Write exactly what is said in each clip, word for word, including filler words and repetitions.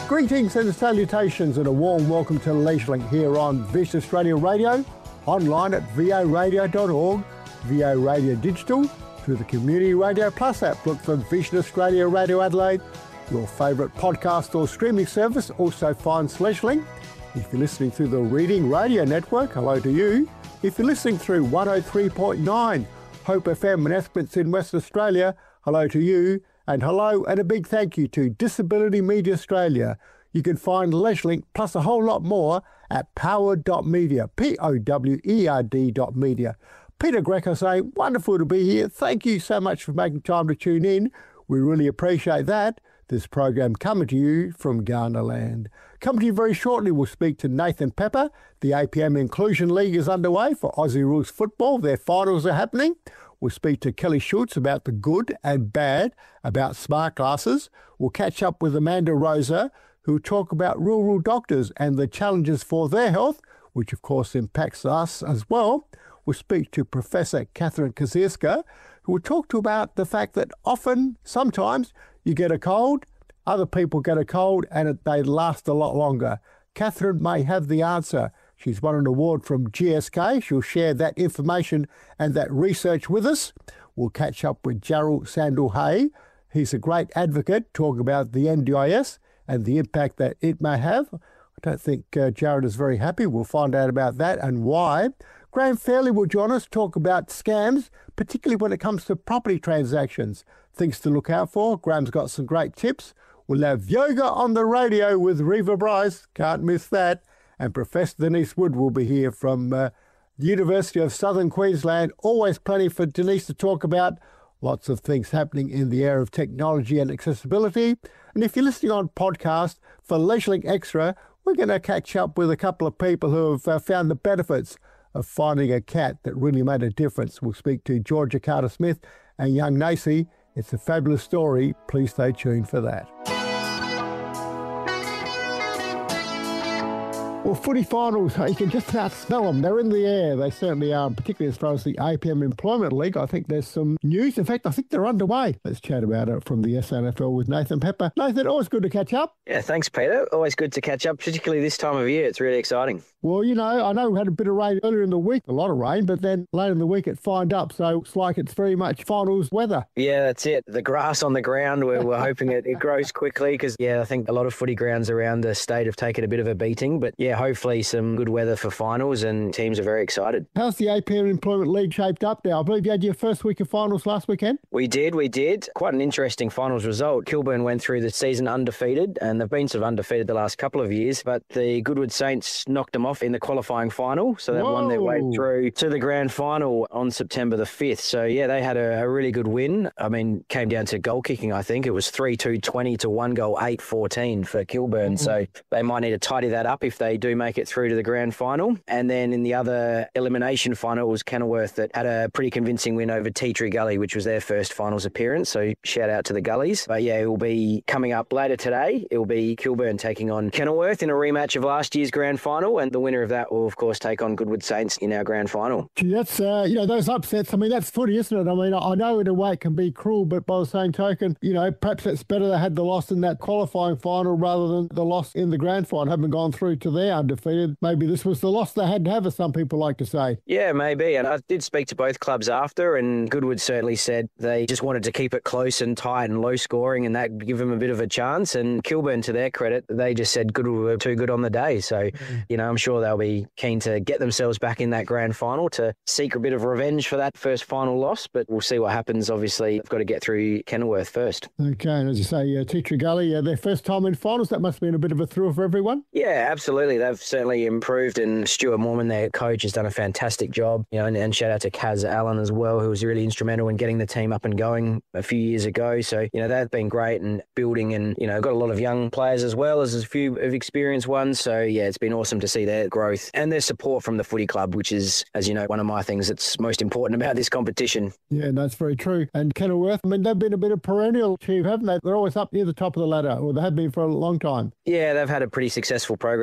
Greetings and salutations and a warm welcome to LeisureLink here on Vision Australia Radio, online at v o radio dot org, V O Radio Digital, through the Community Radio Plus app. Look for Vision Australia Radio Adelaide. Your favourite podcast or streaming service also finds LeisureLink. If you're listening through the Reading Radio Network, hello to you. If you're listening through one oh three point nine Hope F M in Esperance in Western Australia, hello to you. And hello and a big thank you to Disability Media Australia. You can find LeisureLink plus a whole lot more at powered dot media, P O W E R D dot media. Peter Greco saying, wonderful to be here. Thank you so much for making time to tune in. We really appreciate that. This program coming to you from Ghana land. Coming to you very shortly, we'll speak to Nathan Pepper. The A P M Inclusion League is underway for Aussie Rules football. Their finals are happening. We'll speak to Kelly Schultz about the good and bad about smart glasses. We'll catch up with Amanda Rosa, who will talk about rural doctors and the challenges for their health, which of course impacts us as well. We'll speak to Professor Catherine Kazierska, who will talk to about the fact that often, sometimes, you get a cold, other people get a cold, and it, they last a lot longer. Catherine may have the answer. She's won an award from G S K. She'll share that information and that research with us. We'll catch up with Jarrell Sandel-Hay. He's a great advocate, talking about the N D I S and the impact that it may have. I don't think uh, Jared is very happy. We'll find out about that and why. Graham Fairley will join us, talk about scams, particularly when it comes to property transactions. Things to look out for. Graham's got some great tips. We'll have yoga on the radio with Reva Bryce. Can't miss that. And Professor Denise Wood will be here from uh, the University of Southern Queensland. Always plenty for Denise to talk about. Lots of things happening in the area of technology and accessibility. And if you're listening on podcast for LeisureLink Extra, we're going to catch up with a couple of people who have uh, found the benefits of finding a cat that really made a difference. We'll speak to Georgia Carter-Smith and young Nacy. It's a fabulous story. Please stay tuned for that. Well, footy finals, you can just about smell them. They're in the air. They certainly are, particularly as far as the A P M Employment League. I think there's some news. In fact, I think they're underway. Let's chat about it from the S N F L with Nathan Pepper. Nathan, always good to catch up. Yeah, thanks, Peter. Always good to catch up, particularly this time of year. It's really exciting. Well, you know, I know we had a bit of rain earlier in the week, a lot of rain, but then later in the week it fined up. So it's like it's very much finals weather. Yeah, that's it. The grass on the ground, we're, we're hoping it, it grows quickly because, yeah, I think a lot of footy grounds around the state have taken a bit of a beating. But, yeah, hopefully some good weather for finals and teams are very excited. How's the A P M Employment League shaped up now? I believe you had your first week of finals last weekend. We did, we did. Quite an interesting finals result. Kilburn went through the season undefeated, and they've been sort of undefeated the last couple of years, but the Goodwood Saints knocked them off in the qualifying final, so they've Whoa. won their way through to the grand final on September the fifth. So, yeah, they had a, a really good win. I mean, came down to goal kicking, I think. It was three two twenty to one goal eight fourteen for Kilburn, mm-hmm. So they might need to tidy that up if they do make it through to the grand final. And then in the other elimination final, it was Kenilworth that had a pretty convincing win over Tea Tree Gully, which was their first finals appearance. So shout out to the Gullies. But yeah, it will be coming up later today. It will be Kilburn taking on Kenilworth in a rematch of last year's grand final. And the winner of that will, of course, take on Goodwood Saints in our grand final. Gee, that's, uh, you know, those upsets. I mean, that's footy, isn't it? I mean, I know in a way it can be cruel, but by the same token, you know, perhaps it's better they had the loss in that qualifying final rather than the loss in the grand final, haven't gone through to there undefeated. Maybe this was the loss they had to have, as some people like to say. Yeah, maybe. And I did speak to both clubs after, and Goodwood certainly said they just wanted to keep it close and tight and low scoring, and that give them a bit of a chance. And Kilburn, to their credit, they just said Goodwood were too good on the day. So, mm. you know, I'm sure they'll be keen to get themselves back in that grand final to seek a bit of revenge for that first final loss. But we'll see what happens. Obviously, they've got to get through Kenilworth first. Okay, and as you say, uh, Tea Tree Gully, uh, their first time in finals, that must have been a bit of a thrill for everyone. Yeah, absolutely. They've certainly improved, and Stuart Moorman, their coach, has done a fantastic job. You know, and, and shout out to Kaz Allen as well, who was really instrumental in getting the team up and going a few years ago. So, you know, they've been great and building, and, you know, got a lot of young players as well as a few of experienced ones. So, yeah, it's been awesome to see their growth and their support from the footy club, which is, as you know, one of my things that's most important about this competition. Yeah, that's very true. And Kenilworth, I mean, they've been a bit of perennial achieve, haven't they? They're always up near the top of the ladder, or they have been for a long time. Yeah, they've had a pretty successful program for a while.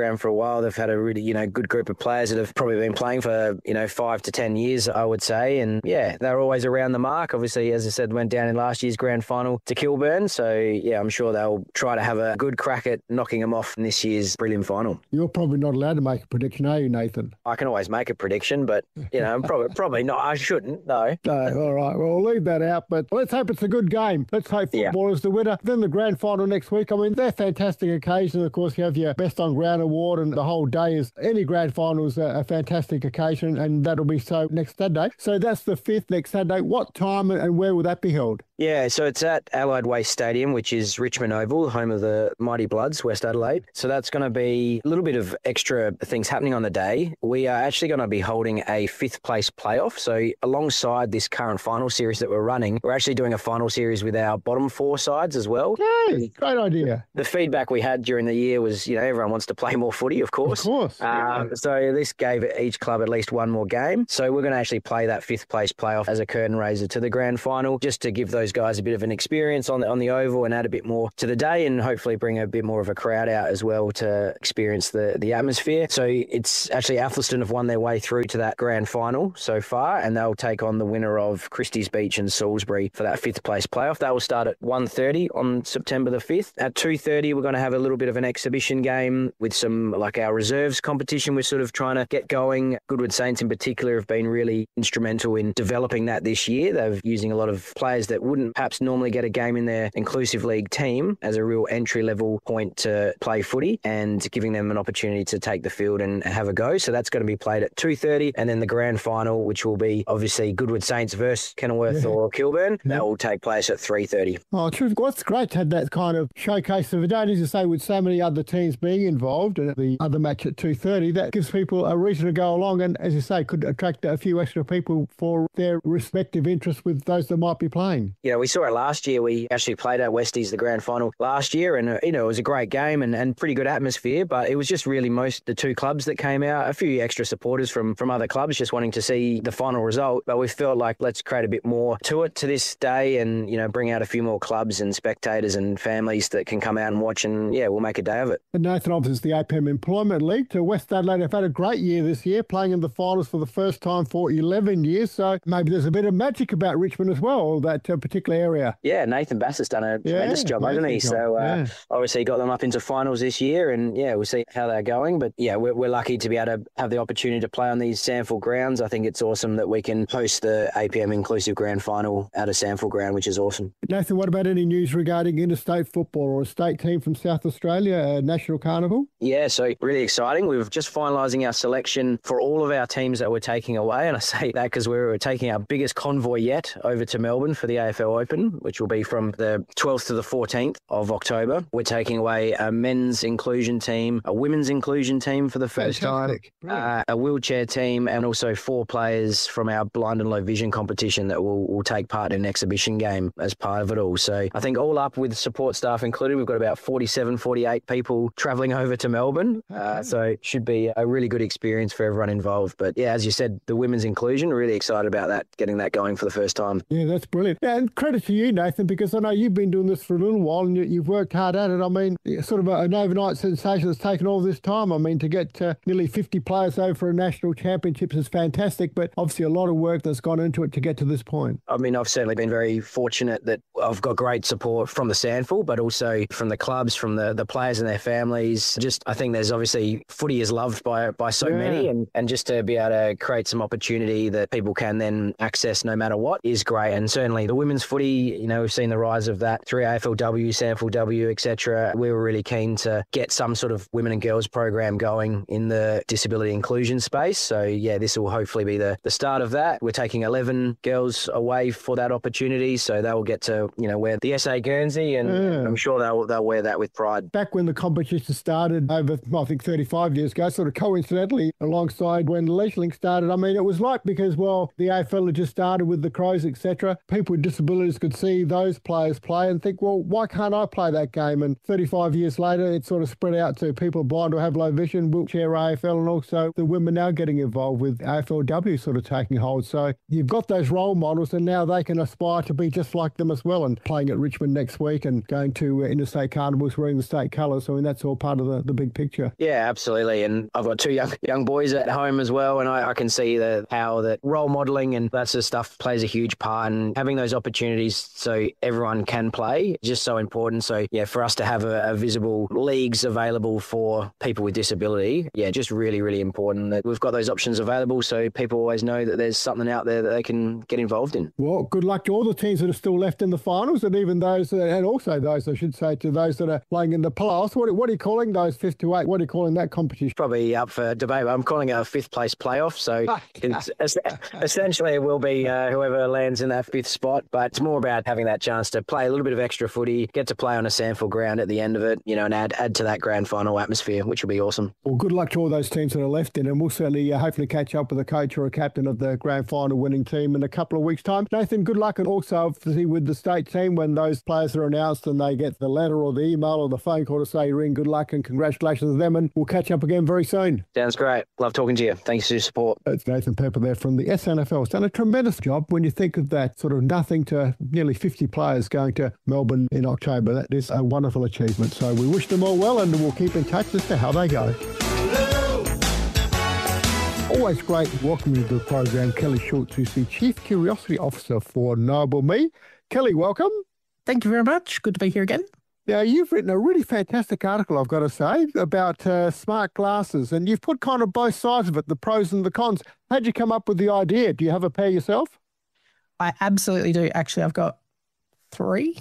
while. They've had a really, you know, good group of players that have probably been playing for, you know, five to ten years, I would say. And yeah, they're always around the mark. Obviously, as I said, went down in last year's grand final to Kilburn. So yeah, I'm sure they'll try to have a good crack at knocking them off in this year's prelim final. You're probably not allowed to make a prediction, are you, Nathan? I can always make a prediction, but, you know, probably probably not. I shouldn't, no. No, all right. Well, we'll leave that out, but let's hope it's a good game. Let's hope football yeah. is the winner. Then the grand final next week. I mean, they're fantastic occasions. Of course, you have your Best on Ground award, and the whole day is any grand final is a, a fantastic occasion, and that'll be so next Saturday. So that's the fifth next Saturday. What time and where will that be held? Yeah, so it's at Allied Waste Stadium, which is Richmond Oval, home of the Mighty Bloods, West Adelaide. So that's going to be a little bit of extra things happening on the day. We are actually going to be holding a fifth place playoff. So alongside this current final series that we're running, we're actually doing a final series with our bottom four sides as well. Hey, great idea. The feedback we had during the year was, you know, everyone wants to play more footy, of course. Of course. Um, yeah. So this gave each club at least one more game. So we're going to actually play that fifth place playoff as a curtain raiser to the grand final, just to give those guys a bit of an experience on the on the oval and add a bit more to the day, and hopefully bring a bit more of a crowd out as well to experience the the atmosphere. So it's actually Athelston have won their way through to that grand final so far, and they'll take on the winner of Christie's Beach and Salisbury for that fifth place playoff. That will start at one thirty on September the fifth. At two thirty, we're going to have a little bit of an exhibition game with some, like, our reserves competition we're sort of trying to get going. Goodwood Saints in particular have been really instrumental in developing that this year. They're using a lot of players that wouldn't perhaps normally get a game in their inclusive league team as a real entry level point to play footy, and giving them an opportunity to take the field and have a go. So that's going to be played at two thirty, and then the grand final, which will be obviously Goodwood Saints versus Kenilworth yeah. or Kilburn, yeah. that will take place at three thirty. Oh, true. What's great to have that kind of showcase of a day, as you say, with so many other teams being involved, and the other match at two thirty, that gives people a reason to go along, and as you say, could attract a few extra people for their respective interests with those that might be playing. Yeah, we saw it last year. We actually played at Westies the grand final last year, and uh, you know, it was a great game and, and pretty good atmosphere, but it was just really most the two clubs that came out, a few extra supporters from from other clubs just wanting to see the final result. But we felt like let's create a bit more to it to this day, and you know, bring out a few more clubs and spectators and families that can come out and watch, and yeah, we'll make a day of it. And Nathan, obviously the A P M Employment League, to West Adelaide have had a great year this year, playing in the finals for the first time for eleven years, so maybe there's a bit of magic about Richmond as well, that uh, particular area. Yeah, Nathan Bassett's done a yeah, tremendous job, hasn't he? Job. So uh, yeah. obviously got them up into finals this year, and yeah, we'll see how they're going. But yeah, we're, we're lucky to be able to have the opportunity to play on these Sandford grounds. I think it's awesome that we can host the A P M Inclusive Grand Final out of Sandford Ground, which is awesome. Nathan, what about any news regarding interstate football or a state team from South Australia, uh, National Carnival? Yeah, so really exciting. We're just finalising our selection for all of our teams that we're taking away, and I say that because we're taking our biggest convoy yet over to Melbourne for the A F L Open, which will be from the twelfth to the fourteenth of October. We're taking away a men's inclusion team, a women's inclusion team for the first Fantastic. time, uh, a wheelchair team, and also four players from our blind and low vision competition that will, will take part in an exhibition game as part of it all. So I think all up with support staff included, we've got about forty-seven, forty-eight people travelling over to Melbourne. Okay. Uh, so it should be a really good experience for everyone involved. But yeah, as you said, the women's inclusion, really excited about that, getting that going for the first time. Yeah, that's brilliant. Yeah, and credit to you, Nathan, because I know you've been doing this for a little while and you, you've worked hard at it. I mean, sort of a, an overnight sensation that's taken all this time. I mean, to get uh, nearly fifty players over for a national championships is fantastic, but obviously a lot of work that's gone into it to get to this point. I mean, I've certainly been very fortunate that I've got great support from the Sandford, but also from the clubs, from the, the players and their families. Just, I think there's obviously footy is loved by by so yeah. many, and, and just to be able to create some opportunity that people can then access no matter what is great. And certainly the women's footy, you know, we've seen the rise of that through A F L W, Sandford W, et cetera. We were really keen to get some sort of women and girls program going in the disability inclusion space. So yeah, this will hopefully be the, the start of that. We're taking eleven girls away for that opportunity, so they will get to, you know, wear the S A Guernsey, and yeah. I'm sure they'll they'll wear that with pride. Back when the competition started over, I think, thirty-five years ago, sort of coincidentally alongside when LeisureLink started, I mean, it was like, because, well, the A F L had just started with the Crows, et cetera. People with disabilities could see those players play and think, well, why can't I play that game? And thirty-five years later, it sort of spread out to people blind or have low vision, wheelchair A F L, and also the women now getting involved with A F L W sort of taking hold. So you've got those role models, and now they can aspire to be just like them as well, and playing at Richmond next week and going to uh, interstate carnivals wearing the state colours. So I mean, that's all part of the, the big picture. Yeah, absolutely. And I've got two young young boys at home as well, and I, I can see the how that role modelling and that sort of stuff plays a huge part, and having those opportunities so everyone can play is just so important. So yeah, for us to have a, a visible leagues available for people with disability, yeah, just really, really important that we've got those options available so people always know that there's something out there that they can get involved in. Well, good luck to all the teams that are still left in the finals, and even those, uh, and also those, I should say, to those that are playing in the playoffs. What, what are you calling those fifth to eight? What are you calling that competition? Probably up for debate. I'm calling it a fifth place playoff. So it's, essentially it will be uh, whoever lands in that fifth spot, but it's more about having that chance to play a little bit of extra footy, get to play on a Sandford ground at the end of it, you know, and add, add to that grand final atmosphere, which will be awesome. Well, good luck to all those teams that are left in, and we'll certainly uh, hopefully catch up with a coach or a captain of the grand final winning team in a couple of weeks' time. Nathan, good luck, and also obviously with the state team when those players are announced and they get the letter or the email or the phone call to say, Ring, good luck and congratulations to them, and we'll catch up again very soon. Sounds great. Love talking to you. Thanks for your support. It's Nathan Pepper there from the S N F L. It's done a tremendous job when you think of that sort of nothing to nearly fifty players going to Melbourne in October. That is a wonderful achievement. So we wish them all well, and we'll keep in touch as to how they go. Always great welcoming to the program Kelly Schultz, who's the Chief Curiosity Officer for Knowable Me. Kelly, welcome. Thank you very much. Good to be here again. Now, you've written a really fantastic article, I've got to say, about uh, smart glasses, and you've put kind of both sides of it, the pros and the cons. How'd you come up with the idea? Do you have a pair yourself? I absolutely do. Actually, I've got three.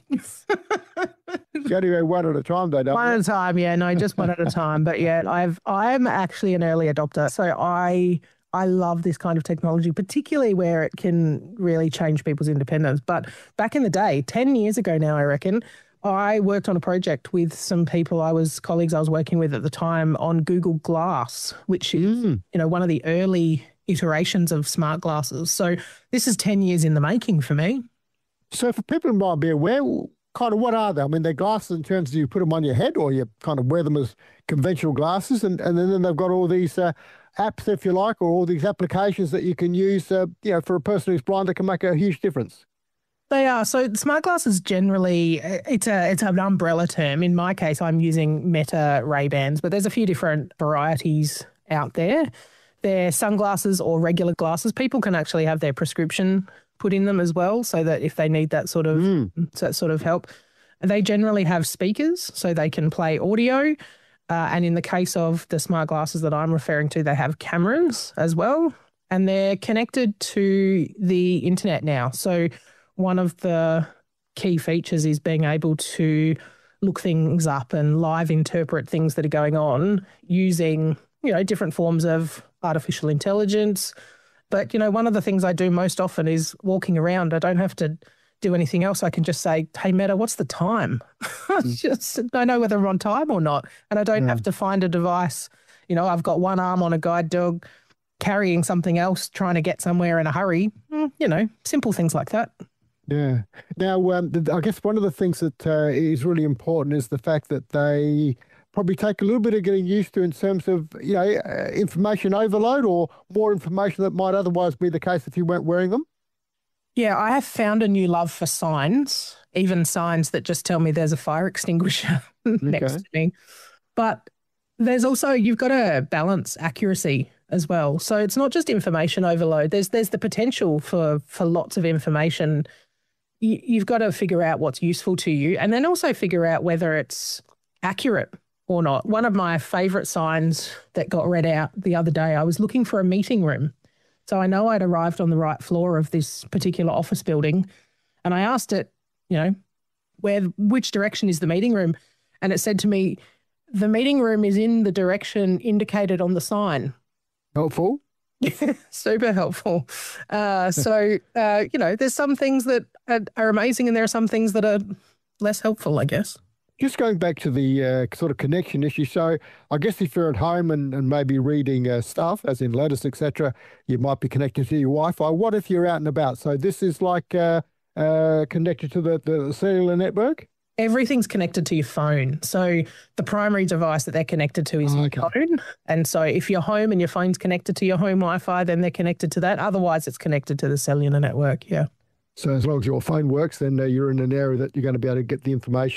You only go one at a time, though, don't One you? at a time, yeah. No, just one at a time. But yeah, I've I'm actually an early adopter, so I I love this kind of technology, particularly where it can really change people's independence. But back in the day, ten years ago now, I reckon, I worked on a project with some people I was colleagues I was working with at the time on Google Glass, which is mm. you know one of the early iterations of smart glasses. So this is ten years in the making for me. So for people who might be aware, kind of what are they? I mean, they're glasses in terms of you put them on your head or you kind of wear them as conventional glasses, and, and then they've got all these uh, apps, if you like, or all these applications that you can use, uh, you know, for a person who's blind that can make a huge difference. They are. So smart glasses generally, it's a it's an umbrella term. In my case, I'm using Meta Ray-Bans, but there's a few different varieties out there. They're sunglasses or regular glasses. People can actually have their prescription put in them as well, so that if they need that sort of mm. that sort of help, they generally have speakers, so they can play audio. Uh, and in the case of the smart glasses that I'm referring to, they have cameras as well, and they're connected to the internet now. So one of the key features is being able to look things up and live interpret things that are going on using, you know, different forms of artificial intelligence. But, you know, one of the things I do most often is walking around. I don't have to do anything else. I can just say, hey, Meta, what's the time? Just I know whether I'm on time or not. And I don't yeah. have to find a device. You know, I've got one arm on a guide dog carrying something else, trying to get somewhere in a hurry. You know, simple things like that. Yeah. Now, um, I guess one of the things that uh, is really important is the fact that they probably take a little bit of getting used to in terms of, you know, uh, information overload or more information that might otherwise be the case if you weren't wearing them. Yeah, I have found a new love for signs, even signs that just tell me there's a fire extinguisher next okay. to me. But there's also, you've got to balance accuracy as well. So it's not just information overload. There's there's the potential for, for lots of information. You, you've got to figure out what's useful to you and then also figure out whether it's accurate or not. One of my favourite signs that got read out the other day, I was looking for a meeting room. So I know I'd arrived on the right floor of this particular office building, and I asked it, you know, where, which direction is the meeting room? And it said to me, the meeting room is in the direction indicated on the sign. Helpful. Super helpful. Uh, so, uh, you know, there's some things that are, are amazing and there are some things that are less helpful, I guess. Just going back to the uh, sort of connection issue. So I guess if you're at home and, and maybe reading uh, stuff, as in letters, et cetera, you might be connected to your Wi-Fi. What if you're out and about? So this is like uh, uh, connected to the, the cellular network? Everything's connected to your phone. So the primary device that they're connected to is oh, okay. your phone. And so if you're home and your phone's connected to your home Wi-Fi, then they're connected to that. Otherwise, it's connected to the cellular network, yeah. So as long as your phone works, then uh, you're in an area that you're going to be able to get the information.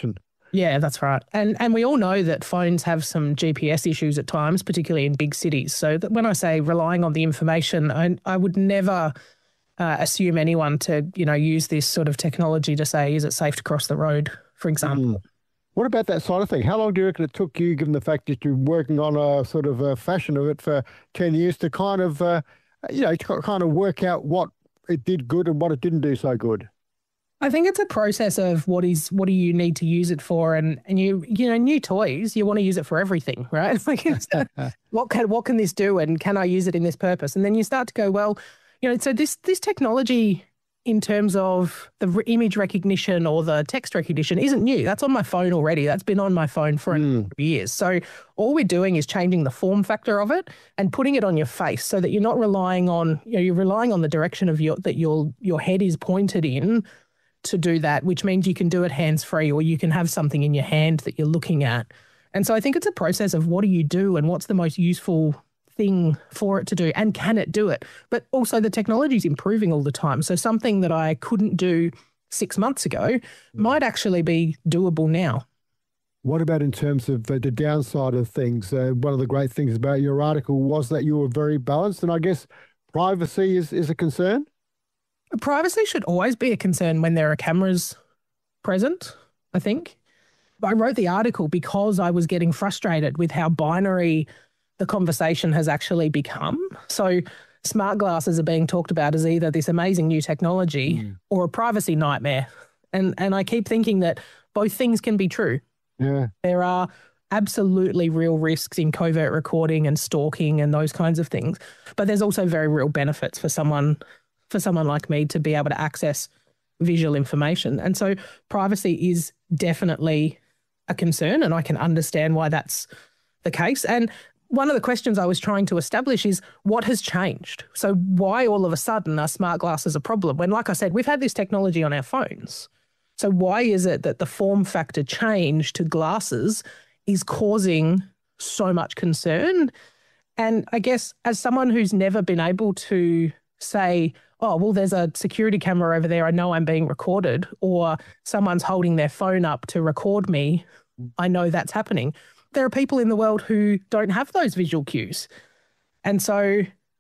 Yeah, that's right. And and we all know that phones have some G P S issues at times, particularly in big cities. So that when I say relying on the information, I, I would never uh, assume anyone to, you know, use this sort of technology to say, is it safe to cross the road, for example. Mm. What about that sort of thing? How long do you reckon it took you, given the fact that you're working on a sort of a fashion of it for ten years, to kind of, uh, you know, to kind of work out what it did good and what it didn't do so good? I think it's a process of what is what do you need to use it for, and and you you know new toys, you want to use it for everything, right? Like it's, what can what can this do, and can I use it in this purpose? And then you start to go, well, you know, so this this technology in terms of the re- image recognition or the text recognition isn't new. That's on my phone already. That's been on my phone for mm. years. So all we're doing is changing the form factor of it and putting it on your face, so that you're not relying on, you know, you're relying on the direction of your that your your head is pointed in to do that, which means you can do it hands-free, or you can have something in your hand that you're looking at. And so I think it's a process of what do you do and what's the most useful thing for it to do, and can it do it? But also the technology is improving all the time. So something that I couldn't do six months ago might actually be doable now. What about in terms of uh, the downside of things? Uh, one of the great things about your article was that you were very balanced, and I guess privacy is, is a concern? Privacy should always be a concern when there are cameras present, I think. I wrote the article because I was getting frustrated with how binary the conversation has actually become. So smart glasses are being talked about as either this amazing new technology mm. or a privacy nightmare. And and I keep thinking that both things can be true. Yeah. There are absolutely real risks in covert recording and stalking and those kinds of things. But there's also very real benefits for someone for someone like me to be able to access visual information. And so privacy is definitely a concern, and I can understand why that's the case. And one of the questions I was trying to establish is what has changed? So why all of a sudden are smart glasses a problem when, like I said, we've had this technology on our phones? So why is it that the form factor change to glasses is causing so much concern? And I guess as someone who's never been able to say, oh, well, there's a security camera over there, I know I'm being recorded, or someone's holding their phone up to record me, I know that's happening. There are people in the world who don't have those visual cues. And so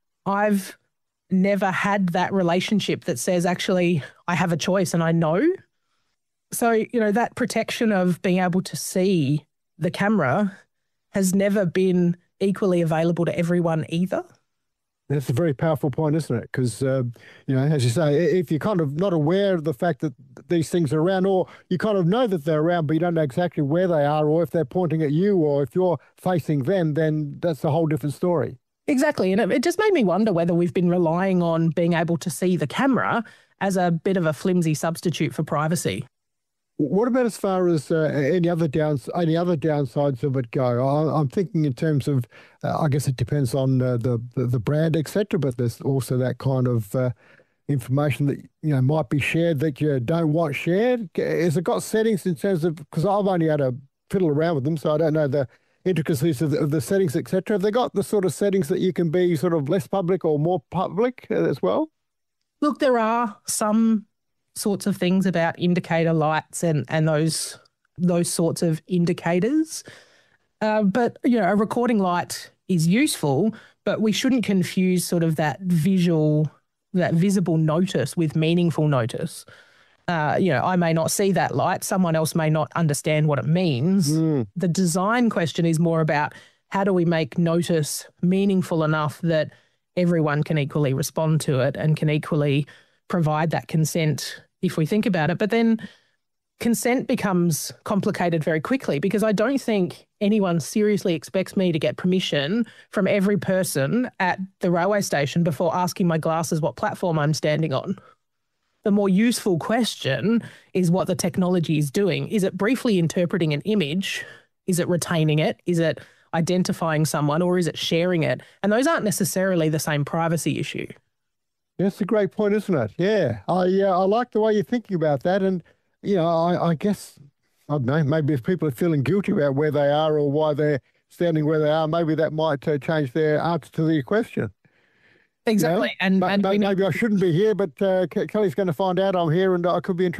I've never had that relationship that says, actually, I have a choice and I know. So, you know, that protection of being able to see the camera has never been equally available to everyone either. That's a very powerful point, isn't it? Because, uh, you know, as you say, if you're kind of not aware of the fact that these things are around, or you kind of know that they're around, but you don't know exactly where they are, or if they're pointing at you, or if you're facing them, then that's a whole different story. Exactly. And it, it just made me wonder whether we've been relying on being able to see the camera as a bit of a flimsy substitute for privacy. What about as far as uh, any other downs, any other downsides of it go? I, I'm thinking in terms of, uh, I guess it depends on uh, the, the the brand, et cetera. But there's also that kind of uh, information that you know might be shared that you don't want shared. Has it got settings in terms of? Because I've only had to fiddle around with them, so I don't know the intricacies of the, of the settings, et cetera. Have they got the sort of settings that you can be sort of less public or more public uh, as well? Look, there are some sorts of things about indicator lights and and those those sorts of indicators. Uh, but, you know, a recording light is useful, but we shouldn't confuse sort of that visual, that visible notice with meaningful notice. Uh, you know, I may not see that light. Someone else may not understand what it means. Mm. The design question is more about how do we make notice meaningful enough that everyone can equally respond to it and can equally provide that consent if we think about it. But then consent becomes complicated very quickly, because I don't think anyone seriously expects me to get permission from every person at the railway station before asking my glasses what platform I'm standing on. The more useful question is what the technology is doing. Is it briefly interpreting an image? Is it retaining it? Is it identifying someone, or is it sharing it? And those aren't necessarily the same privacy issue. That's a great point, isn't it? Yeah, I uh, I like the way you're thinking about that. And, you know, I, I guess, I don't know, maybe if people are feeling guilty about where they are or why they're standing where they are, maybe that might uh, change their answer to the question. Exactly. You know? And, but, and maybe, we know- maybe I shouldn't be here, but uh, Kelly's going to find out I'm here and I could be in trouble.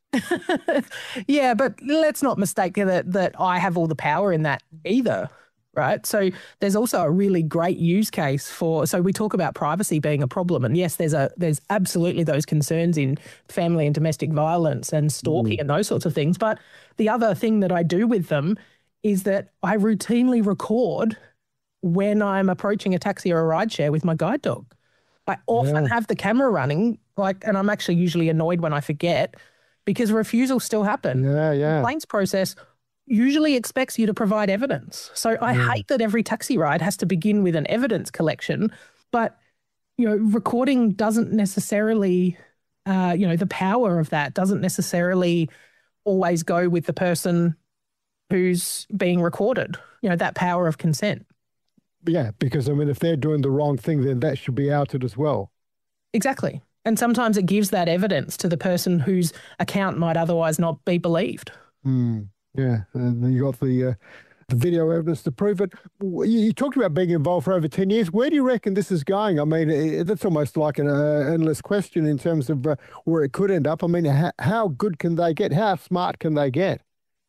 Yeah, but let's not mistake that that I have all the power in that either, right? So there's also a really great use case for, so we talk about privacy being a problem, and yes, there's a there's absolutely those concerns in family and domestic violence and stalking mm. and those sorts of things. But the other thing that I do with them is that I routinely record when I'm approaching a taxi or a rideshare with my guide dog. I often yeah. have the camera running, like, and I'm actually usually annoyed when I forget, because refusals still happen. Yeah, yeah. The complaints process usually expects you to provide evidence. So I yeah. hate that every taxi ride has to begin with an evidence collection, but, you know, recording doesn't necessarily, uh, you know, the power of that doesn't necessarily always go with the person who's being recorded, you know, that power of consent. Yeah, because, I mean, if they're doing the wrong thing, then that should be outed as well. Exactly. And sometimes it gives that evidence to the person whose account might otherwise not be believed. Mm, yeah, and then you got the, uh, the video evidence to prove it. You, you talked about being involved for over ten years. Where do you reckon this is going? I mean, it, that's almost like an uh, endless question in terms of uh, where it could end up. I mean, how, how good can they get? How smart can they get?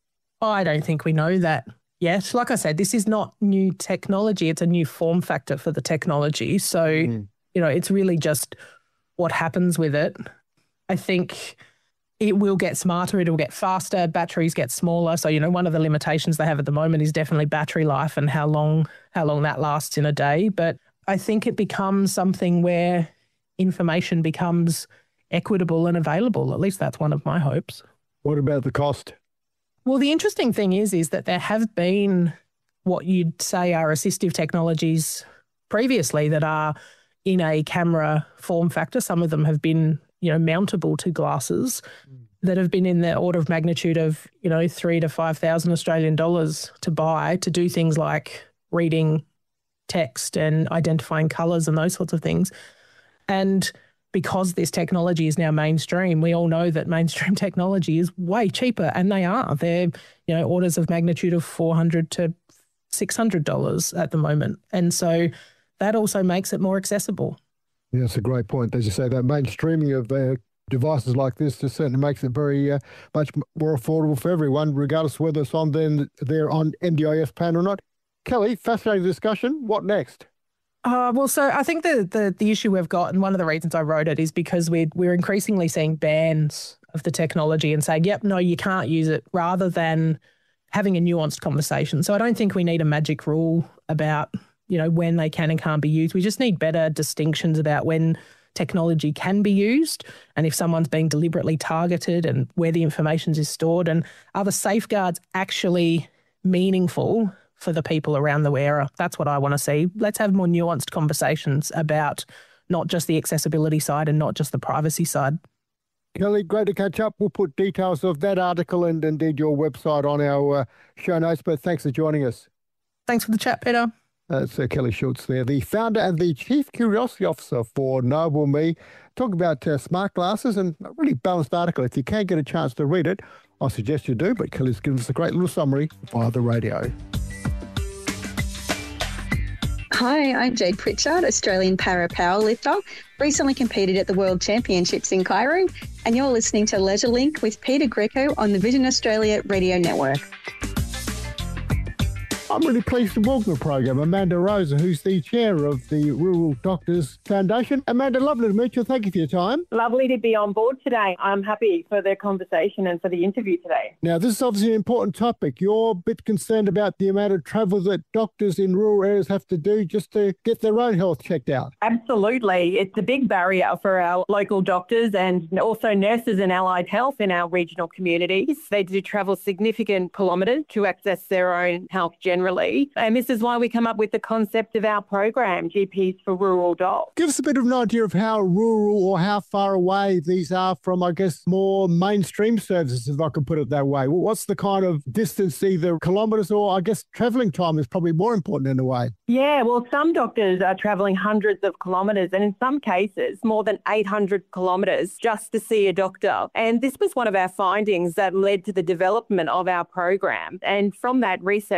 I don't think we know that yet. Like I said, this is not new technology. It's a new form factor for the technology. So, mm. you know, it's really just what happens with it. I think it will get smarter. It'll get faster. Batteries get smaller. So, you know, one of the limitations they have at the moment is definitely battery life and how long, how long that lasts in a day. But I think it becomes something where information becomes equitable and available. At least that's one of my hopes. What about the cost? Well, the interesting thing is, is that there have been what you'd say are assistive technologies previously that are in a camera form factor. Some of them have been, you know, mountable to glasses mm. that have been in the order of magnitude of, you know, three to five thousand Australian dollars to buy to do things like reading text and identifying colours and those sorts of things. And because this technology is now mainstream, we all know that mainstream technology is way cheaper, and they are. They're, you know, orders of magnitude of four hundred to six hundred dollars at the moment. And so that also makes it more accessible. Yeah, that's a great point. As you say, that mainstreaming of uh, devices like this just certainly makes it very uh, much more affordable for everyone, regardless of whether it's on then they're on N D I S plan or not. Kelly, fascinating discussion. What next? Uh, well, so I think the, the the issue we've got, and one of the reasons I wrote it, is because we're, we're increasingly seeing bans of the technology and saying, yep, no, you can't use it, rather than having a nuanced conversation. So I don't think we need a magic rule about, you know, when they can and can't be used. We just need better distinctions about when technology can be used and if someone's being deliberately targeted and where the information is stored, and are the safeguards actually meaningful for the people around the wearer. That's what I want to see. Let's have more nuanced conversations about not just the accessibility side and not just the privacy side. Kelly, great to catch up. We'll put details of that article and indeed your website on our uh, show notes, but thanks for joining us. Thanks for the chat, Peter. That's uh, Kelly Schultz there, the founder and the Chief Curiosity Officer for Noble Me. Talk about uh, smart glasses, and a really balanced article. If you can get a chance to read it, I suggest you do, but Kelly's given us a great little summary via the radio. Hi, I'm Jade Pritchard, Australian para powerlifter, recently competed at the World Championships in Cairo, and you're listening to Leisure Link with Peter Greco on the Vision Australia Radio Network. I'm really pleased to welcome the program Amanda Rosa, who's the chair of the Rural Doctors Foundation. Amanda, lovely to meet you. Thank you for your time. Lovely to be on board today. I'm happy for the conversation and for the interview today. Now, this is obviously an important topic. You're a bit concerned about the amount of travel that doctors in rural areas have to do just to get their own health checked out. Absolutely. It's a big barrier for our local doctors and also nurses and allied health in our regional communities. They do travel significant kilometres to access their own health generally. And this is why we come up with the concept of our program, G Ps for Rural Docs. Give us a bit of an idea of how rural or how far away these are from, I guess, more mainstream services, if I could put it that way. What's the kind of distance, either kilometres or, I guess, travelling time is probably more important in a way? Yeah, well, some doctors are travelling hundreds of kilometres and in some cases more than eight hundred kilometres just to see a doctor. And this was one of our findings that led to the development of our program. And from that research, the research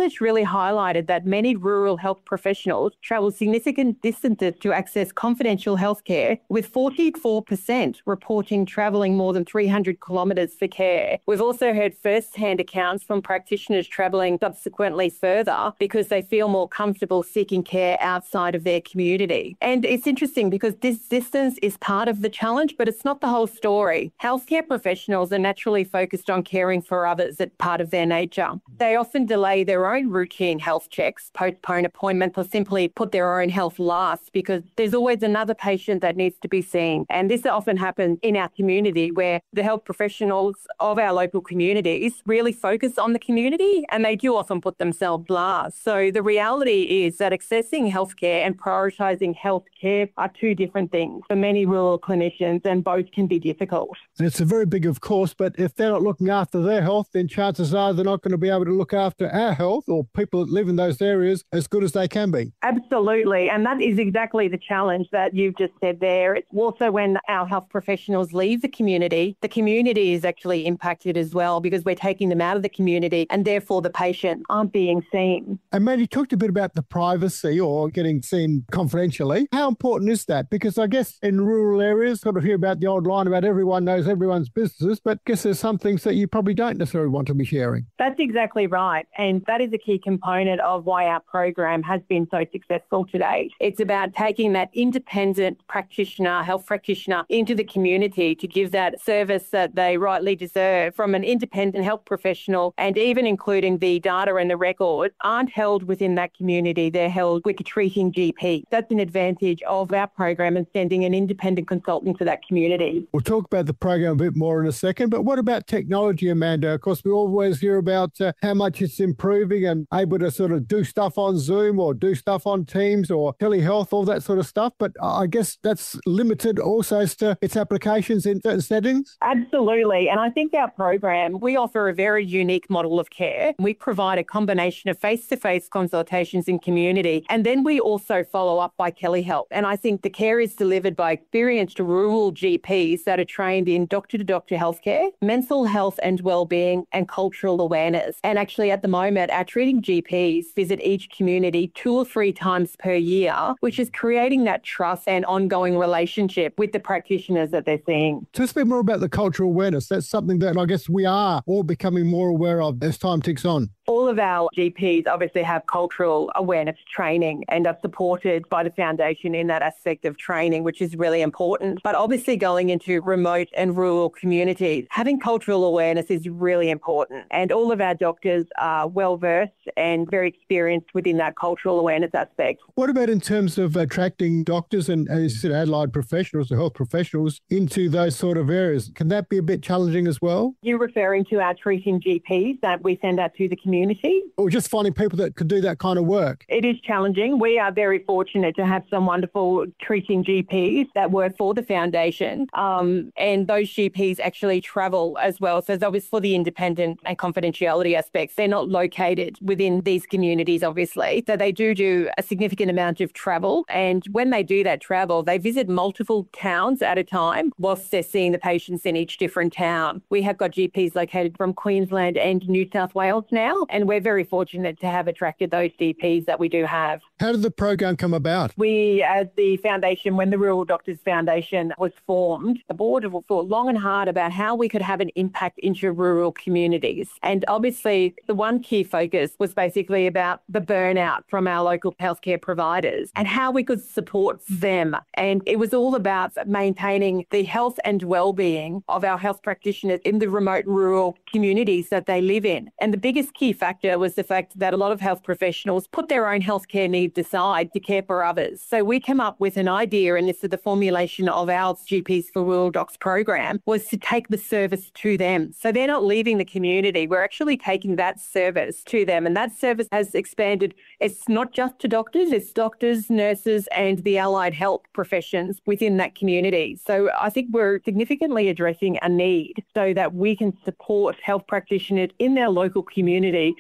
research really highlighted that many rural health professionals travel significant distances to access confidential healthcare, with forty-four percent reporting travelling more than three hundred kilometres for care. We've also heard first-hand accounts from practitioners travelling subsequently further because they feel more comfortable seeking care outside of their community. And it's interesting because this distance is part of the challenge, but it's not the whole story. Healthcare professionals are naturally focused on caring for others as part of their nature. They often delay their own routine health checks, postpone appointments, or simply put their own health last because there's always another patient that needs to be seen. And this often happens in our community where the health professionals of our local communities really focus on the community and they do often put themselves last. So the reality is that accessing healthcare and prioritising healthcare are two different things for many rural clinicians, and both can be difficult. And it's a very big, of course, but if they're not looking after their health, then chances are they're not going to be able to look after our health or people that live in those areas as good as they can be. Absolutely. And that is exactly the challenge that you've just said there. It's also when our health professionals leave the community, the community is actually impacted as well because we're taking them out of the community and therefore the patient aren't being seen. And man, you talked a bit about the privacy or getting seen confidentially. How important is that? Because I guess in rural areas, sort of hear about the old line about everyone knows everyone's business, but I guess there's some things that you probably don't necessarily want to be sharing. That's exactly right. And that is a key component of why our program has been so successful to date. It's about taking that independent practitioner, health practitioner into the community to give that service that they rightly deserve from an independent health professional, and even including the data and the record aren't held within that community. They're held with a treating G P. That's an advantage of our program and sending an independent consultant to that community. We'll talk about the program a bit more in a second, but what about technology, Amanda? Of course, we always hear about uh, how much it's improving and able to sort of do stuff on Zoom or do stuff on Teams or telehealth, all that sort of stuff. But I guess that's limited also as to its applications in certain settings. Absolutely. And I think our program, we offer a very unique model of care. We provide a combination of face-to-face consultations in community, and then we also follow up by telehealth. And I think the care is delivered by experienced rural G Ps that are trained in doctor-to-doctor healthcare, mental health and wellbeing, and cultural awareness. And actually at the moment, our treating G Ps visit each community two or three times per year, which is creating that trust and ongoing relationship with the practitioners that they're seeing. Tell us a bit more about the cultural awareness. That's something that I guess we are all becoming more aware of as time ticks on. All of our G Ps obviously have cultural awareness training and are supported by the foundation in that aspect of training, which is really important. But obviously going into remote and rural communities, having cultural awareness is really important. And all of our doctors are well-versed and very experienced within that cultural awareness aspect. What about in terms of attracting doctors and, as you said, allied professionals or health professionals into those sort of areas? Can that be a bit challenging as well? You're referring to our treating G Ps that we send out to the community? Community. Or just finding people that could do that kind of work? It is challenging. We are very fortunate to have some wonderful treating G Ps that work for the foundation. Um, and those G Ps actually travel as well. So it's obviously for the independent and confidentiality aspects. They're not located within these communities, obviously. So they do do a significant amount of travel. And when they do that travel, they visit multiple towns at a time whilst they're seeing the patients in each different town. We have got G Ps located from Queensland and New South Wales now. And we're very fortunate to have attracted those G Ps that we do have. How did the program come about? We, as the foundation, when the Rural Doctors Foundation was formed, the board thought long and hard about how we could have an impact into rural communities. And obviously, the one key focus was basically about the burnout from our local healthcare providers and how we could support them. And it was all about maintaining the health and well-being of our health practitioners in the remote rural communities that they live in. And the biggest key factor was the fact that a lot of health professionals put their own healthcare needs aside to care for others. So we came up with an idea, and this is the formulation of our G Ps for Rural Docs program, was to take the service to them. So they're not leaving the community. We're actually taking that service to them. And that service has expanded. It's not just to doctors, it's doctors, nurses, and the allied health professions within that community. So I think we're significantly addressing a need so that we can support health practitioners in their local community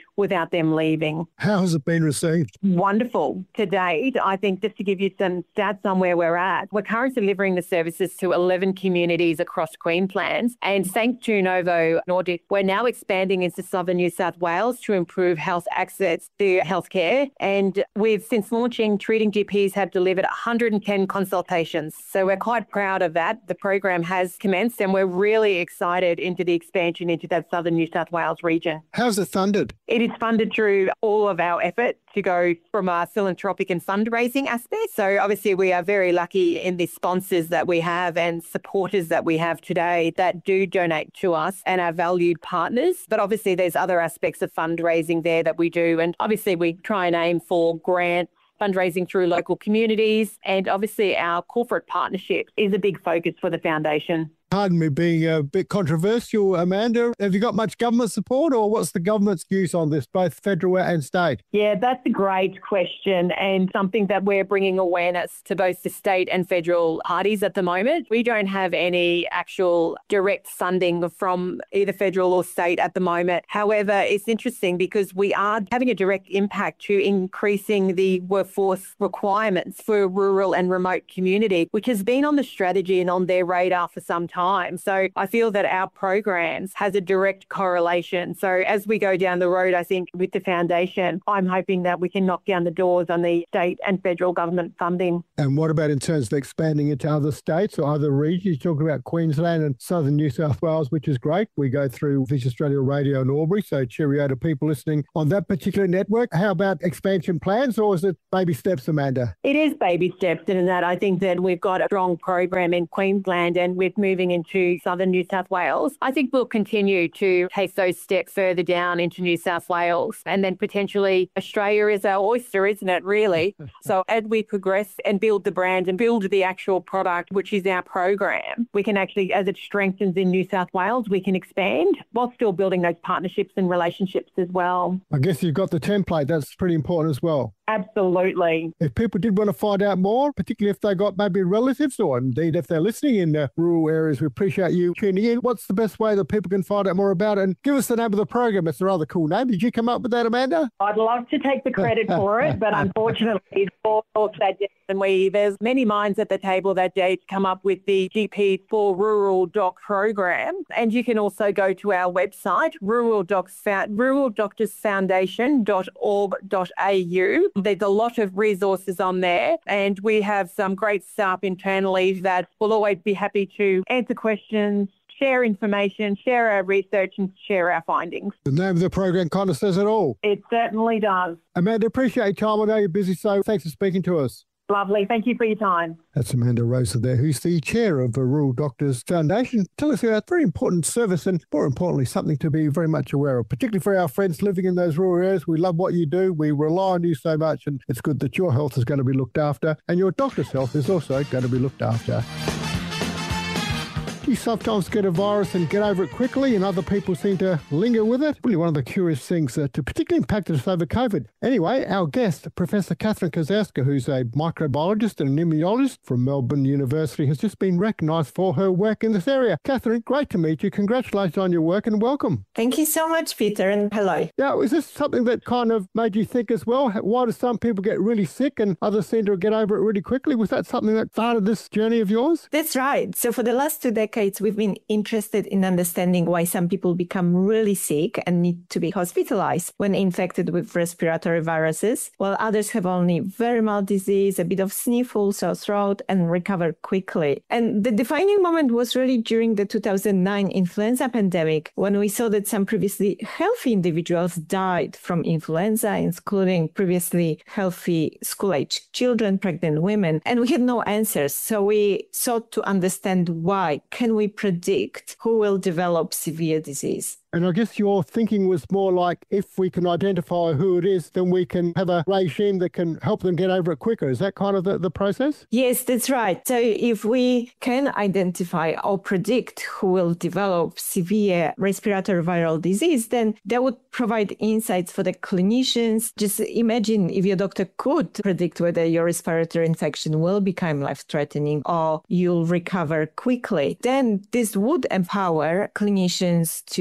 without them leaving. How has it been received? Wonderful. To date, I think just to give you some stats on where we're at, we're currently delivering the services to eleven communities across Queensland. And thanks to Novo Nordisk, we're now expanding into southern New South Wales to improve health access to healthcare. And we've, since launching, treating G Ps have delivered one hundred ten consultations. So we're quite proud of that. The program has commenced and we're really excited into the expansion into that southern New South Wales region. How's it funded? It is funded through all of our effort to go from our philanthropic and fundraising aspect. So obviously we are very lucky in the sponsors that we have and supporters that we have today that do donate to us and our valued partners. But obviously there's other aspects of fundraising there that we do. And obviously we try and aim for grants, fundraising through local communities. And obviously our corporate partnership is a big focus for the foundation. Pardon me being a bit controversial, Amanda. Have you got much government support or what's the government's views on this, both federal and state? Yeah, that's a great question and something that we're bringing awareness to both the state and federal parties at the moment. We don't have any actual direct funding from either federal or state at the moment. However, it's interesting because we are having a direct impact to increasing the workforce requirements for rural and remote community, which has been on the strategy and on their radar for some time. So I feel that our programs has a direct correlation. So as we go down the road, I think with the foundation, I'm hoping that we can knock down the doors on the state and federal government funding. And what about in terms of expanding into other states or other regions? You're talking about Queensland and southern New South Wales, which is great. We go through Vision Australia Radio in Albury, so cheerio to people listening on that particular network. How about expansion plans or is it baby steps, Amanda? It is baby steps in that I think that we've got a strong program in Queensland and with moving into southern New South Wales. I think we'll continue to take those steps further down into New South Wales and then potentially Australia is our oyster, isn't it, really? So as we progress and build the brand and build the actual product, which is our program, we can actually, as it strengthens in New South Wales, we can expand while still building those partnerships and relationships as well. I guess you've got the template. That's pretty important as well. Absolutely. If people did want to find out more, particularly if they got maybe relatives or indeed if they're listening in uh, rural areas, we appreciate you tuning in. What's the best way that people can find out more about it? And give us the name of the program. It's a rather cool name. Did you come up with that, Amanda? I'd love to take the credit for it, but unfortunately, it's all that day. And we, there's many minds at the table that day to come up with the G P for Rural Doc program. And you can also go to our website, rural docs, rural doctors foundation dot org dot a u. There's a lot of resources on there and we have some great staff internally that will always be happy to answer questions, share information, share our research and share our findings. The name of the program kind of says it all. It certainly does. Amanda, appreciate your time. I know you're busy, so thanks for speaking to us. Lovely. Thank you for your time. That's Amanda Rosa there, who's the chair of the Rural Doctors Foundation. Tell us about a very important service and, more importantly, something to be very much aware of, particularly for our friends living in those rural areas. We love what you do. We rely on you so much, and it's good that your health is going to be looked after and your doctor's health is also going to be looked after. You sometimes get a virus and get over it quickly and other people seem to linger with it. Really one of the curious things that particularly impacted us over COVID. Anyway, our guest, Professor Catherine Kozowska, who's a microbiologist and an immunologist from Melbourne University, has just been recognised for her work in this area. Catherine, great to meet you. Congratulations on your work and welcome. Thank you so much, Peter, and hello. Yeah, is this something that kind of made you think as well? Why do some people get really sick and others seem to get over it really quickly? Was that something that started this journey of yours? That's right. So for the last two decades, we've been interested in understanding why some people become really sick and need to be hospitalized when infected with respiratory viruses, while others have only very mild disease, a bit of sniffles, sore throat, and recover quickly. And the defining moment was really during the two thousand nine influenza pandemic, when we saw that some previously healthy individuals died from influenza, including previously healthy school-aged children, pregnant women, and we had no answers. So we sought to understand why. Can we predict who will develop severe disease? And I guess your thinking was more like, if we can identify who it is, then we can have a regime that can help them get over it quicker. Is that kind of the, the process? Yes, that's right. So if we can identify or predict who will develop severe respiratory viral disease, then that would provide insights for the clinicians. Just imagine if your doctor could predict whether your respiratory infection will become life-threatening or you'll recover quickly. Then this would empower clinicians to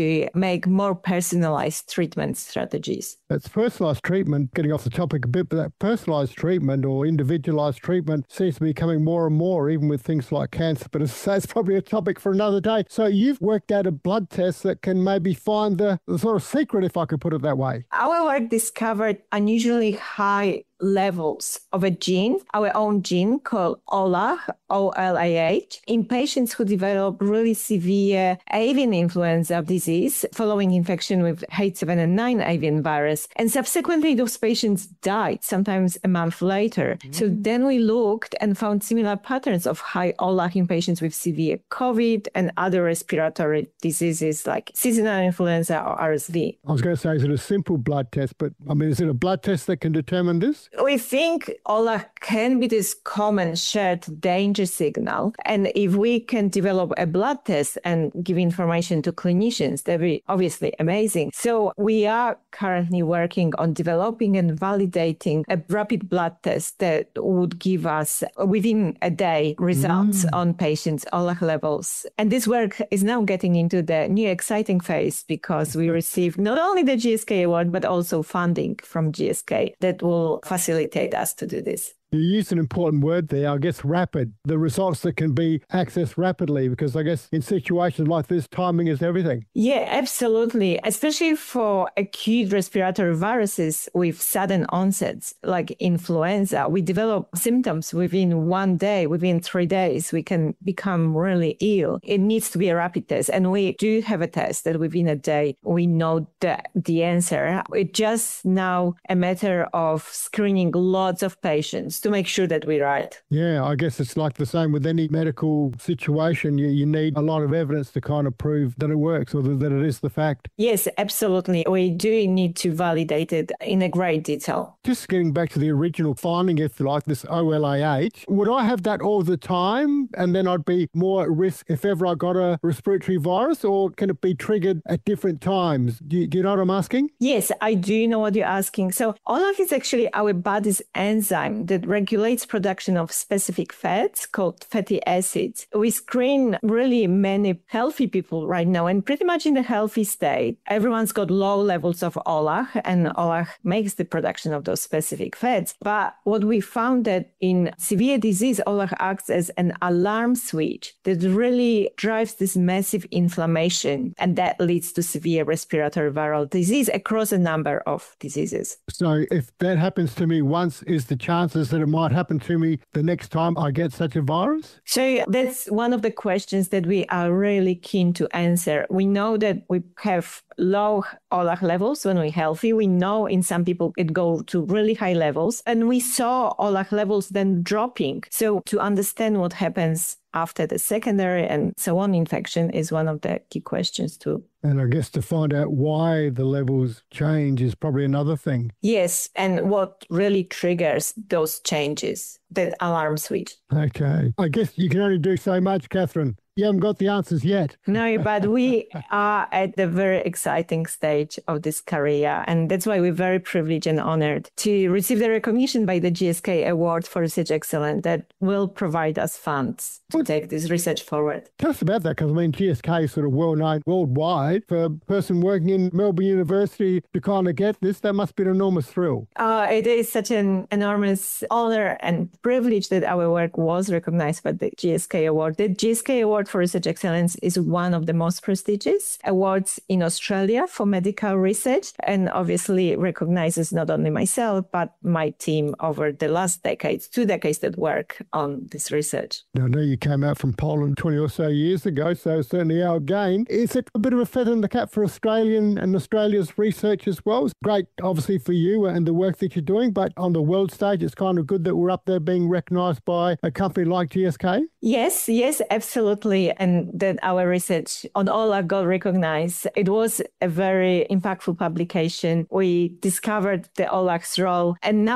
make more personalized treatment strategies. That's personalized treatment, getting off the topic a bit, but that personalized treatment or individualized treatment seems to be coming more and more, even with things like cancer. But as I say, it's probably a topic for another day. So you've worked out a blood test that can maybe find the, the sort of secret, if I could put it that way. Our work discovered unusually high levels of a gene, our own gene called O L A H, O L A H, in patients who develop really severe avian influenza disease following infection with H seven N nine avian virus. And subsequently, those patients died, sometimes a month later. Mm. So then we looked and found similar patterns of high O L A H in patients with severe COVID and other respiratory diseases like seasonal influenza or R S V. I was going to say, is it a simple blood test? But I mean, is it a blood test that can determine this? We think O L A H can be this common shared danger signal. And if we can develop a blood test and give information to clinicians, that'd be obviously amazing. So we are currently working on developing and validating a rapid blood test that would give us within a day results mm. on patients' O L A H levels. And this work is now getting into the new exciting phase because we received not only the G S K award, but also funding from G S K that will facilitate us to do this. You used an important word there, I guess, rapid. The results that can be accessed rapidly, because I guess in situations like this, timing is everything. Yeah, absolutely. Especially for acute respiratory viruses with sudden onsets, like influenza. We develop symptoms within one day, within three days, we can become really ill. It needs to be a rapid test. And we do have a test that within a day, we know the, the answer. It's just now a matter of screening lots of patients to make sure that we're right. Yeah, I guess it's like the same with any medical situation. You, you need a lot of evidence to kind of prove that it works or that it is the fact. Yes, absolutely. We do need to validate it in a great detail. Just getting back to the original finding, if you like, this O L A H, would I have that all the time and then I'd be more at risk if ever I got a respiratory virus, or can it be triggered at different times? Do you, do you know what I'm asking? Yes, I do know what you're asking. So O L A H is actually our body's enzyme that regulates production of specific fats called fatty acids. We screen really many healthy people right now, and pretty much in the healthy state, everyone's got low levels of O L A H, and O L A H makes the production of those specific fats. But what we found that in severe disease, O L A H acts as an alarm switch that really drives this massive inflammation, and that leads to severe respiratory viral disease across a number of diseases. So if that happens to me once, is the chances that it might happen to me the next time I get such a virus? So that's one of the questions that we are really keen to answer. We know that we have low O L A H levels when we're healthy. We know in some people it go to really high levels, and we saw O L A H levels then dropping. So to understand what happens after the secondary and so on infection is one of the key questions too. And I guess to find out why the levels change is probably another thing. Yes, and what really triggers those changes, that alarm switch. Okay. I guess you can only do so much, Catherine. You haven't got the answers yet. No, but we are at the very exciting stage of this career. And that's why we're very privileged and honored to receive the recognition by the G S K Award for Research Excellence that will provide us funds to well, take this research forward. Tell us about that, because I mean, G S K is sort of well known worldwide. For a person working in Melbourne University to kind of get this, that must be an enormous thrill. Uh, it is such an enormous honor and privilege that our work was recognized by the G S K Award. The G S K Award for Research Excellence is one of the most prestigious awards in Australia for medical research, and obviously recognizes not only myself, but my team over the last decades, two decades that work on this research. Now, I know you came out from Poland twenty or so years ago, so certainly our gain. Is it a bit of a feather in the cap for Australian and Australia's research as well? It's great, obviously, for you and the work that you're doing, but on the world stage, it's kind of good that we're up there being recognized by a company like G S K? Yes, yes, absolutely. And that our research on O L A H got recognized. It was a very impactful publication. We discovered the O L A H's role. And now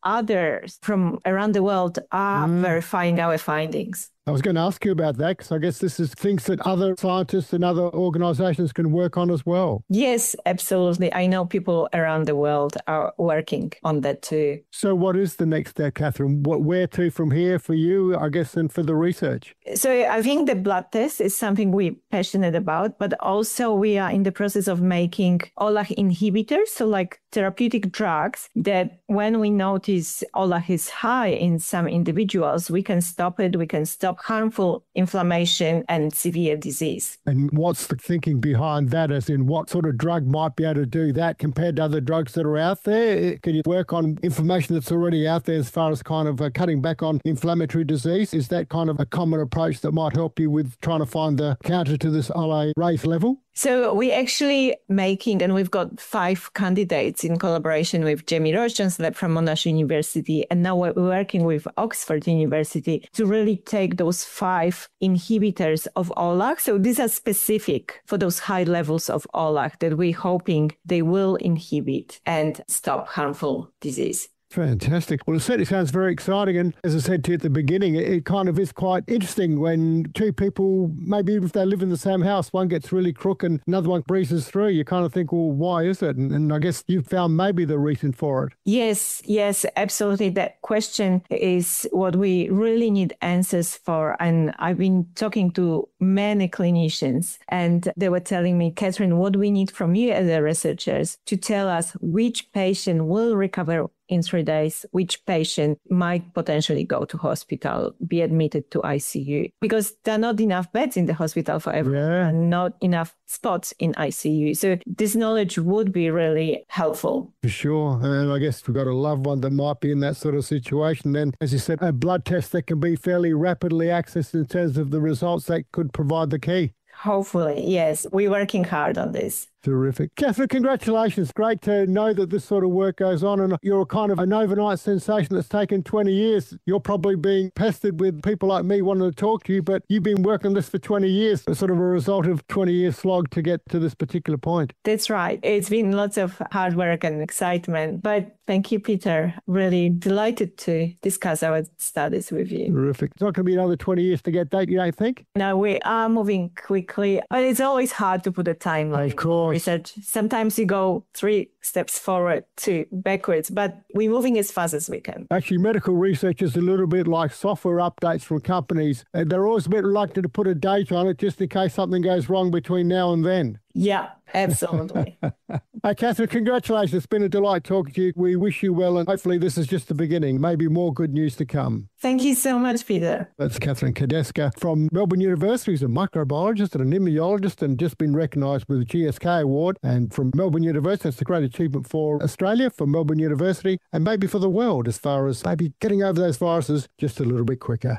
others from around the world are Mm. verifying our findings. I was going to ask you about that because I guess this is things that other scientists and other organisations can work on as well. Yes, absolutely. I know people around the world are working on that too. So what is the next step, Catherine? What, where to from here for you, I guess, and for the research? So I think the blood test is something we're passionate about, but also we are in the process of making O L A H inhibitors, so like therapeutic drugs that when we notice O L A H is high in some individuals, we can stop it, we can stop harmful inflammation and severe disease. And what's the thinking behind that, as in what sort of drug might be able to do that compared to other drugs that are out there? Can you work on information that's already out there as far as kind of uh, cutting back on inflammatory disease? Is that kind of a common approach that might help you with trying to find the counter to this O L A race level? So we're actually making, and we've got five candidates in collaboration with Jamie Rossjohn's lab from Monash University, and now we're working with Oxford University to really take those five inhibitors of O L A H. So these are specific for those high levels of O L A H that we're hoping they will inhibit and stop harmful disease. Fantastic. Well, it certainly sounds very exciting. And as I said to you at the beginning, it, it kind of is quite interesting when two people, maybe if they live in the same house, one gets really crook and another one breezes through. You kind of think, well, why is it? And, and I guess you found maybe the reason for it. Yes, yes, absolutely. That question is what we really need answers for. And I've been talking to many clinicians and they were telling me, Catherine, what do we need from you as a researchers to tell us which patient will recover in three days, which patient might potentially go to hospital, be admitted to I C U, because there are not enough beds in the hospital for everyone, Yeah. and not enough spots in I C U. So this knowledge would be really helpful. For sure. And I guess we've got a loved one that might be in that sort of situation. Then, as you said, a blood test that can be fairly rapidly accessed in terms of the results that could provide the key. Hopefully, yes. We're working hard on this. Terrific. Catherine, congratulations. Great to know that this sort of work goes on, and you're kind of an overnight sensation that's taken twenty years. You're probably being pestered with people like me wanting to talk to you, but you've been working on this for twenty years, it's sort of a result of twenty years slog to get to this particular point. That's right. It's been lots of hard work and excitement, but thank you, Peter. Really delighted to discuss our studies with you. Terrific. It's not going to be another twenty years to get that, you don't think? Now we are moving quickly, but it's always hard to put a timeline. Of course. Research. Sometimes you go three steps forward, two backwards, but we're moving as fast as we can. Actually, medical research is a little bit like software updates from companies. Uh, They're always a bit reluctant to put a date on it just in case something goes wrong between now and then. Yeah, absolutely. Hey, Catherine, congratulations. It's been a delight talking to you. We wish you well, and hopefully this is just the beginning. Maybe more good news to come. Thank you so much, Peter. That's Catherine Kadeska from Melbourne University, who's a microbiologist and an immunologist and just been recognised with the G S K Award. And from Melbourne University, that's a great achievement for Australia, for Melbourne University, and maybe for the world as far as maybe getting over those viruses just a little bit quicker.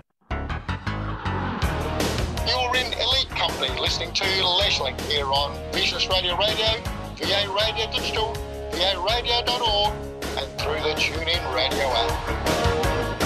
You're in elite company listening to LeisureLink here on Vision Australia Radio, V A Radio Digital, V A radio dot org, and through the TuneIn Radio app.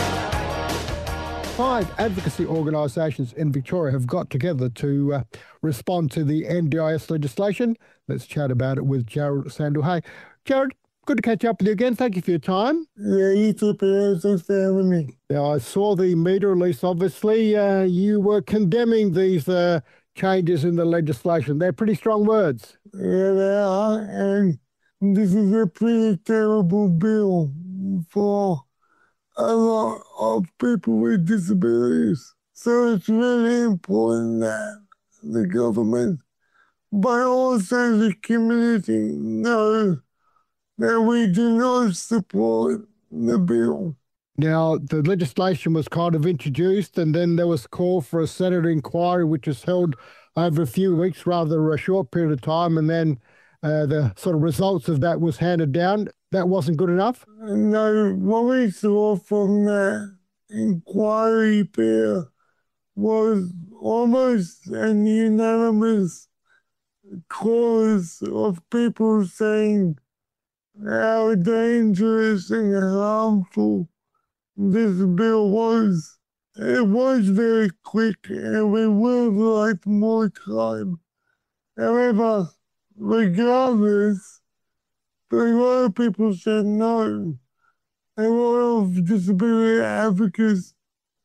Five advocacy organisations in Victoria have got together to uh, respond to the N D I S legislation. Let's chat about it with Jared Sandel. Hey, Jared, good to catch up with you again. Thank you for your time. Yeah, you too, Peter. Thanks for having me. Now, I saw the media release. Obviously, uh, you were condemning these uh, changes in the legislation. They're pretty strong words. Yeah, they are. And this is a pretty terrible bill for a lot of people with disabilities. So it's really important that the government, but also the community, knows that we do not support the bill. Now, the legislation was kind of introduced, and then there was call for a Senate inquiry, which was held over a few weeks, rather a short period of time, and then uh, the sort of results of that was handed down. That wasn't good enough? No, what we saw from that inquiry, Peter, was almost an unanimous chorus of people saying how dangerous and harmful this bill was. It was very quick and we would have liked more time. However, regardless, a lot of people said no. a lot of disability advocates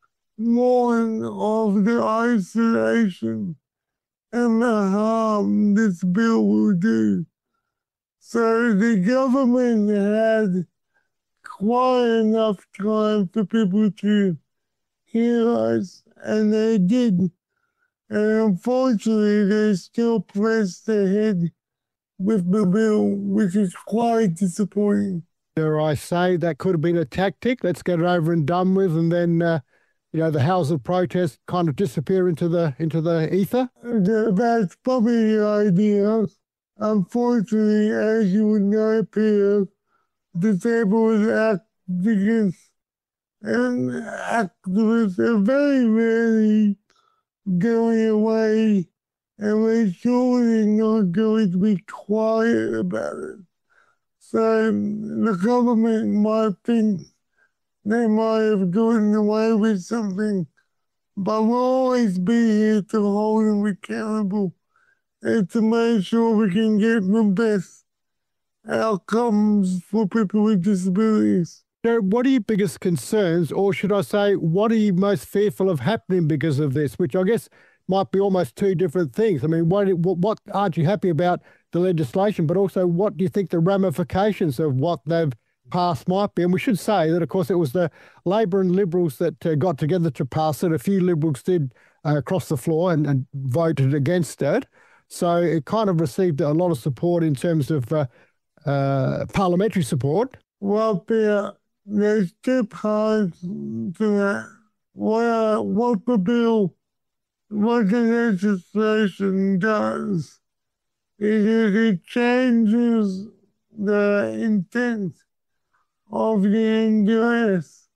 warn of the isolation and the harm this bill will do. So the government had quite enough time for people to hear us, and they did. And unfortunately, they still pressed ahead with the bill, which is quite disappointing. Dare I say, that could have been a tactic. Let's get it over and done with, and then, uh, you know, the howls of protest kind of disappear into the into the ether. That's probably the idea. Unfortunately, as you would know, Peter, disabled activists and activists are very rarely going away, and we're surely not going to be quiet about it. So the government might think they might have gotten away with something, but we'll always be here to hold them accountable and to make sure we can get the best outcomes for people with disabilities. So what are your biggest concerns, or should I say, what are you most fearful of happening because of this, which I guess might be almost two different things? I mean, what, what aren't you happy about the legislation, but also what do you think the ramifications of what they've passed might be? And we should say that, of course, it was the Labor and Liberals that uh, got together to pass it. A few Liberals did uh, cross the floor and, and voted against it. So it kind of received a lot of support in terms of uh, uh, parliamentary support. Well, Peter, there's two parts to that. What, what the bill, what the legislation does is it changes the intent of the N D S.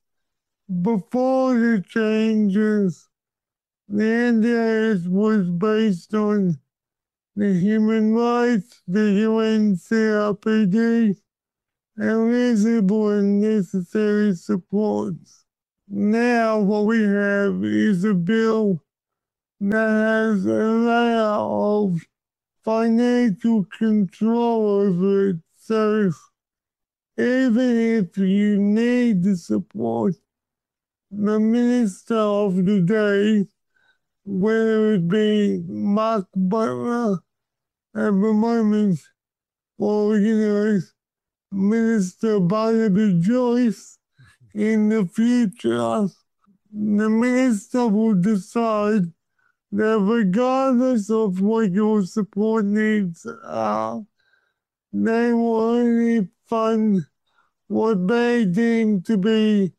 Before the changes, the N D S was based on the human rights, the U N C R P D, and reasonable and necessary supports. Now what we have is a bill that has a layer of financial control over it. So even if you need the support, the minister of the day, whether it be Mark Butler at the moment, or, you know, Minister Barnaby Joyce in the future, the minister will decide that regardless of what your support needs are, they will only fund what they deem to be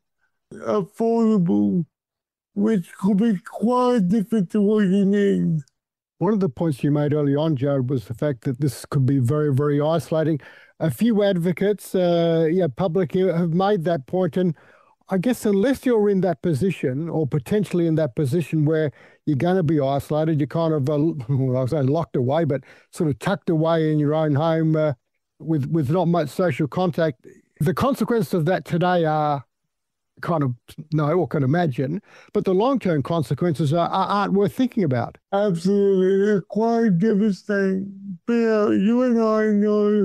affordable, which could be quite different to what you need. One of the points you made early on, Jared, was the fact that this could be very, very isolating. A few advocates, uh, yeah, public have made that point, and I guess unless you're in that position, or potentially in that position where you're going to be isolated, you're kind of, uh, well, I was saying locked away, but sort of tucked away in your own home uh, with with not much social contact. The consequences of that today are kind of know or can imagine, but the long-term consequences are, are, aren't worth thinking about. Absolutely, they're quite devastating. Bill, you and I know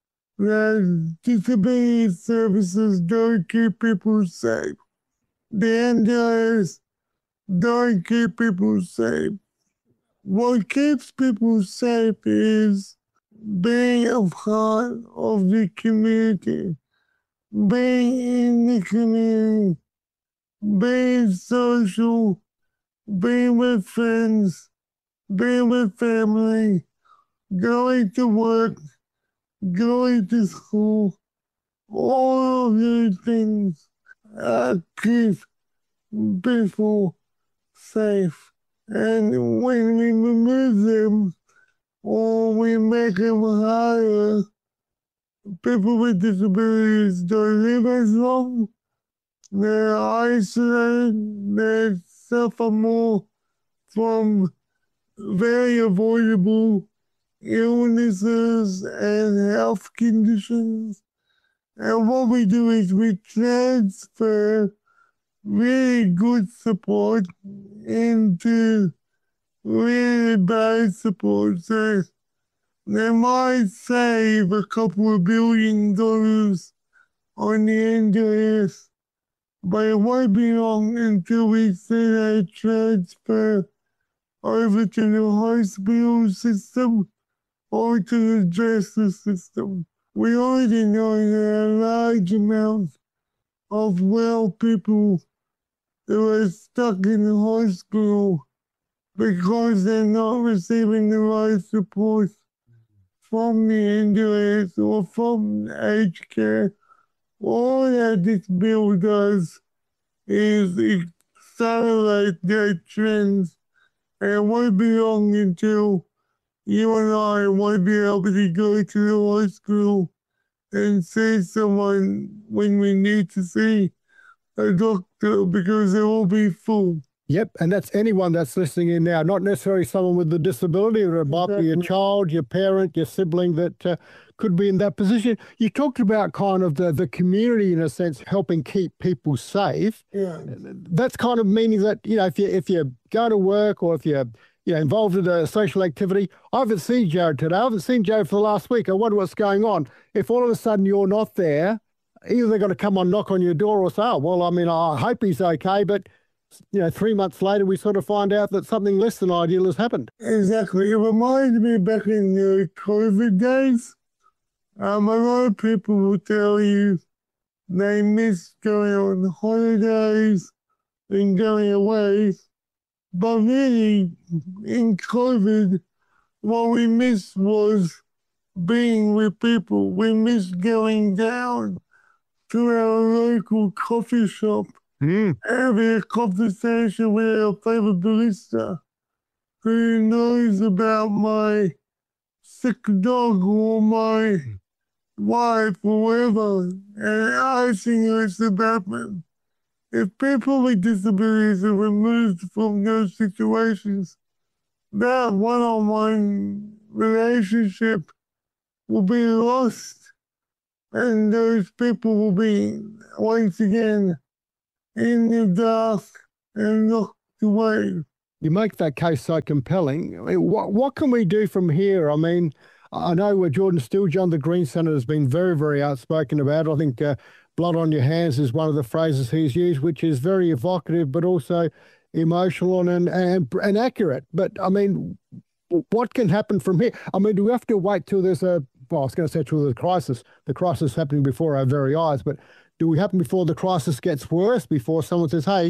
that disability services don't keep people safe. The N D S don't keep people safe. What keeps people safe is being a part of the community, being in the community, being social, being with friends, being with family, going to work, going to school. All of those things uh, keep people safe. And when we remove them or we make them harder, people with disabilities don't live as long. They're isolated. They suffer more from very avoidable illnesses and health conditions. And what we do is we transfer really good support into really bad support. So they might save a couple of billion dollars on the N D S, but it won't be long until we see a transfer over to the hospital system or to the justice system. We already know there are large amounts of well people who are stuck in the hospital because they're not receiving the right support from the N D S or from aged care. All that this bill does is accelerate their trends, and it won't be long until you and I won't be able to go to the hospital and see someone when we need to see a doctor because they will be full. Yep, and that's anyone that's listening in now, not necessarily someone with a disability, or it might exactly. be your child, your parent, your sibling that uh, could be in that position. You talked about kind of the, the community, in a sense, helping keep people safe. Yeah. That's kind of meaning that, you know, if you if you go to work or if you're you know, involved in a social activity, I haven't seen Jared today. I haven't seen Joe for the last week. I wonder what's going on. If all of a sudden you're not there, either they're going to come on, knock on your door, or say, oh, well, I mean, I hope he's okay, but you know, three months later, we sort of find out that something less than ideal has happened. Exactly. It reminds me back in the COVID days. Um, a lot of people will tell you they miss going on holidays and going away. But really, in COVID, what we missed was being with people. We missed going down to our local coffee shop, Mm. having a conversation with our favorite barista who knows about my sick dog or my wife or whatever, and asking us about them. If people with disabilities are removed from those situations, that one-on-one relationship will be lost, and those people will be, once again, in the dark and locked away. You make that case so compelling. I mean, what, what can we do from here? I mean, I know where Jordan Steele-John, the Green Senator, has been very, very outspoken about it. I think uh, blood on your hands is one of the phrases he's used, which is very evocative, but also emotional and, and, and accurate. But, I mean, what can happen from here? I mean, do we have to wait till there's a, well, I was going to say till there's a crisis, the crisis happening before our very eyes, but do we happen before the crisis gets worse, before someone says, hey,